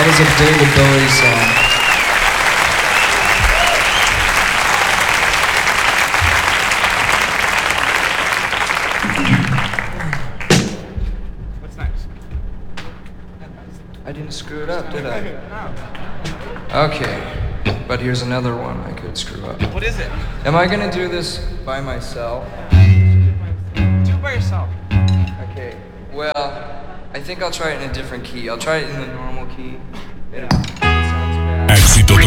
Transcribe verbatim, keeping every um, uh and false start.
That is a David Bowie song. What's next? I didn't screw it up, did I? Okay, but here's another one I could screw up. What is it? Am I gonna do this by myself? Do it by yourself. Okay, well, I think I'll try it in a different key. I'll try it in the normal key. It sounds bad. Éxito